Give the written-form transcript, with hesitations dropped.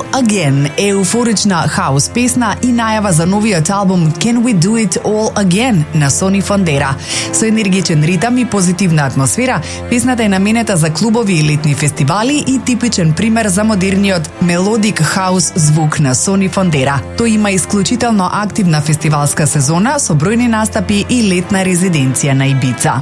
All Again е еуфорична хаус песна и најава за новиот албум Can We Do It All Again на Сони Фондера. Со енергичен ритам и позитивна атмосфера, песната е наменета за клубови и летни фестивали и типичен пример за модерниот мелодик хаус звук на Сони Фондера. Тој има исклучително активна фестивалска сезона со бројни настапи и летна резиденција на Ибица.